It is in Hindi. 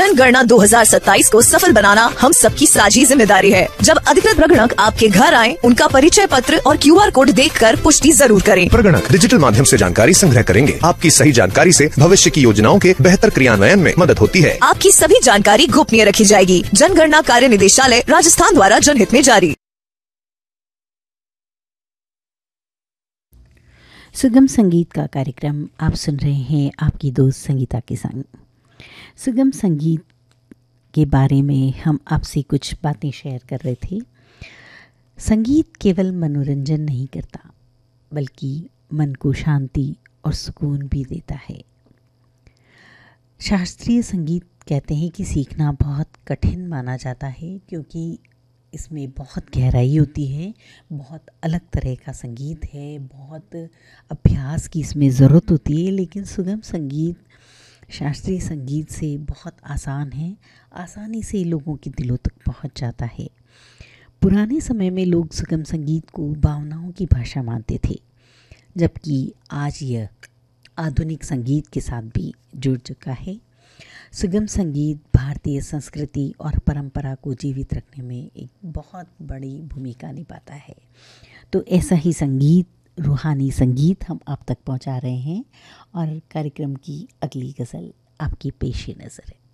जनगणना 2027 को सफल बनाना हम सबकी साझी जिम्मेदारी है। जब अधिकृत प्रगणक आपके घर आए, उनका परिचय पत्र और QR कोड देखकर पुष्टि जरूर करें। प्रगणक डिजिटल माध्यम से जानकारी संग्रह करेंगे। आपकी सही जानकारी से भविष्य की योजनाओं के बेहतर क्रियान्वयन में मदद होती है। आपकी सभी जानकारी गोपनीय रखी जाएगी। जनगणना कार्य निदेशालय राजस्थान द्वारा जनहित में जारी। सुगम संगीत का कार्यक्रम आप सुन रहे हैं आपकी दोस्त संगीता के संग। सुगम संगीत के बारे में हम आपसे कुछ बातें शेयर कर रहे थे। संगीत केवल मनोरंजन नहीं करता, बल्कि मन को शांति और सुकून भी देता है। शास्त्रीय संगीत कहते हैं कि सीखना बहुत कठिन माना जाता है, क्योंकि इसमें बहुत गहराई होती है, बहुत अलग तरह का संगीत है, बहुत अभ्यास की इसमें ज़रूरत होती है। लेकिन सुगम संगीत शास्त्रीय संगीत से बहुत आसान है, आसानी से लोगों के दिलों तक पहुंच जाता है। पुराने समय में लोग सुगम संगीत को भावनाओं की भाषा मानते थे, जबकि आज यह आधुनिक संगीत के साथ भी जुड़ चुका है। सुगम संगीत भारतीय संस्कृति और परंपरा को जीवित रखने में एक बहुत बड़ी भूमिका निभाता है। तो ऐसा ही संगीत, रूहानी संगीत हम आप तक पहुंचा रहे हैं, और कार्यक्रम की अगली गज़ल आपकी पेश नज़र है।